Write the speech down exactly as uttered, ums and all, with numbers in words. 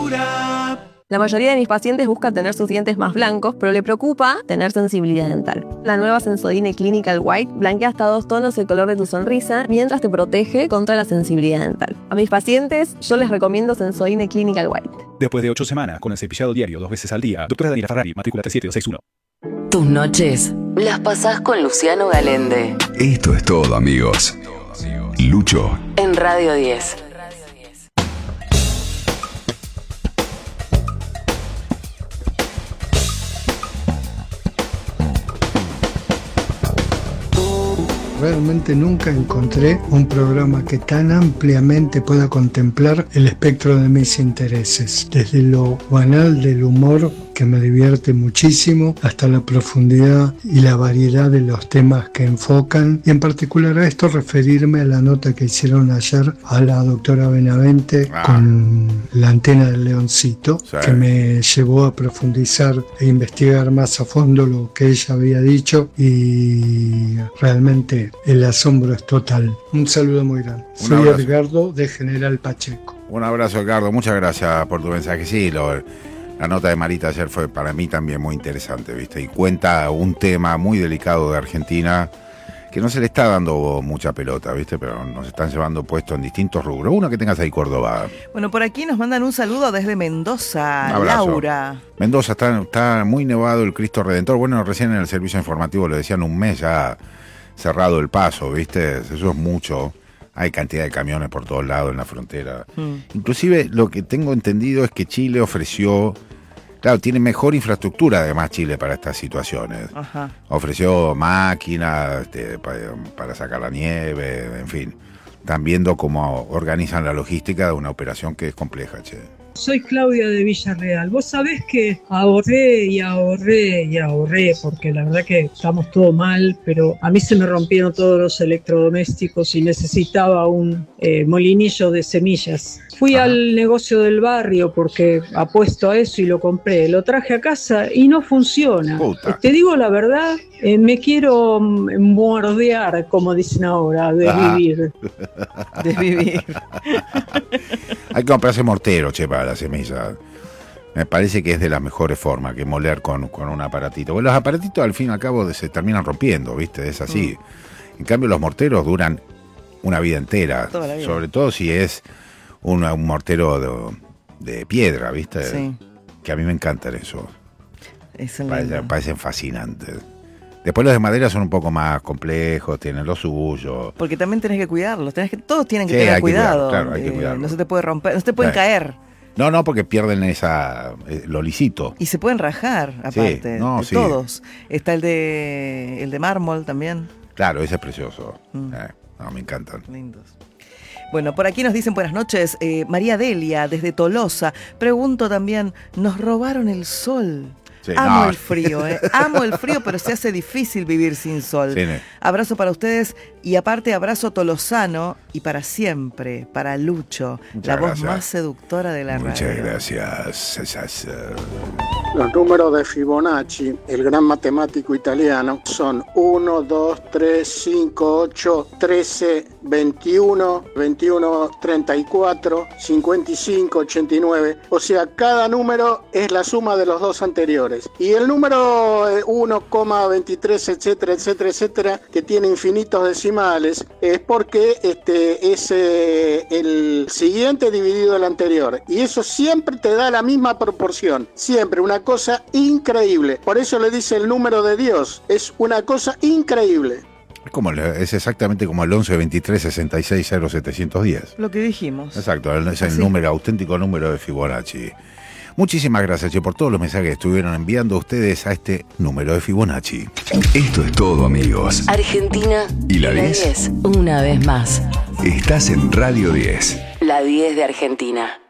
Natura. La mayoría de mis pacientes busca tener sus dientes más blancos, pero le preocupa tener sensibilidad dental. La nueva Sensodyne Clinical White blanquea hasta dos tonos el color de tu sonrisa, mientras te protege contra la sensibilidad dental. A mis pacientes, yo les recomiendo Sensodyne Clinical White. Después de ocho semanas, con el cepillado diario dos veces al día, doctora Daniela Ferrari, matrícula tres siete dos seis uno. Tus noches las pasás con Luciano Galende. Esto es todo, amigos. Lucho. En Radio diez. Realmente nunca encontré un programa que tan ampliamente pueda contemplar el espectro de mis intereses, desde lo banal del humor, que me divierte muchísimo, hasta la profundidad y la variedad de los temas que enfocan, y en particular a esto referirme a la nota que hicieron ayer a la doctora Benavente ah. con la antena del leoncito, sí. que me llevó a profundizar e investigar más a fondo lo que ella había dicho, y realmente el asombro es total. Un saludo muy grande. Un Soy abrazo. Edgardo de General Pacheco. Un abrazo, Edgardo, muchas gracias por tu mensaje. Sí, lo, la nota de Marita ayer fue para mí también muy interesante, ¿viste? Y cuenta un tema muy delicado de Argentina que no se le está dando mucha pelota, ¿viste? Pero nos están llevando puesto en distintos rubros. Uno que tengas ahí, Córdoba. Bueno, por aquí nos mandan un saludo desde Mendoza, Laura. Mendoza, está, está muy nevado el Cristo Redentor. Bueno, recién en el servicio informativo le decían un mes ya cerrado el paso, ¿viste? Eso es mucho. Hay cantidad de camiones por todos lados en la frontera. Mm. Inclusive lo que tengo entendido es que Chile ofreció, claro, tiene mejor infraestructura además Chile para estas situaciones. Ajá. Ofreció máquinas este, para, para sacar la nieve, en fin. Están viendo cómo organizan la logística de una operación que es compleja, che. Soy Claudia de Villarreal. Vos sabés que ahorré y ahorré y ahorré, porque la verdad que estamos todo mal, pero a mí se me rompieron todos los electrodomésticos y necesitaba un eh, molinillo de semillas. Fui Ajá. al negocio del barrio porque apuesto a eso y lo compré. Lo traje a casa y no funciona. Puta. Te digo la verdad, eh, me quiero mordear, como dicen ahora, desvivir. Desvivir. Hay que comprarse mortero, che, para la semilla. Me parece que es de las mejores formas que moler con, con un aparatito. Bueno, los aparatitos al fin y al cabo se terminan rompiendo, ¿viste? Es así. Mm. En cambio, los morteros duran una vida entera. Toda la vida. Sobre todo si es un, un mortero de, de piedra, ¿viste? Sí. Que a mí me encantan esos. Es Parece, parecen fascinantes. Después los de madera son un poco más complejos, tienen lo suyo. Porque también tenés que cuidarlos, tenés que, todos tienen que sí, tener cuidado. Que cuidar, claro, hay que cuidarlo. Eh, no se te puede romper, no se te pueden sí. caer. No, no, porque pierden esa eh, lo lisito. Y se pueden rajar, aparte, sí, no, de sí. todos. Está el de el de mármol también. Claro, ese es precioso. Mm. Eh, no, me encantan. Lindos. Bueno, por aquí nos dicen buenas noches, eh, María Delia, desde Tolosa. Pregunto también, ¿nos robaron el sol? Sí, Amo no. el frío, eh. Amo el frío, pero se hace difícil vivir sin sol. Sí, ne. Abrazo para ustedes y aparte abrazo tolosano y para siempre, para Lucho, Muchas la gracias. Voz más seductora de la Muchas radio. Muchas gracias. Los números de Fibonacci, el gran matemático italiano, son uno, dos, tres, cinco, ocho, trece, veintiuno, veintiuno, treinta y cuatro, cincuenta y cinco, ochenta y nueve. O sea, cada número es la suma de los dos anteriores. Y el número uno, veintitrés, etcétera, etcétera, etcétera, que tiene infinitos decimales, es porque este es eh, el siguiente dividido del anterior. Y eso siempre te da la misma proporción. Siempre, una cosa increíble. Por eso le dice el número de Dios. Es una cosa increíble. Es, como, es exactamente como el once, veintitrés, sesenta y seis, cero, setecientos diez. Lo que dijimos. Exacto, es el número, auténtico número de Fibonacci. Muchísimas gracias, che, por todos los mensajes que estuvieron enviando ustedes a este número de Fibonacci. Esto es todo, amigos. Argentina y la diez. Una vez más. Estás en Radio diez. La diez de Argentina.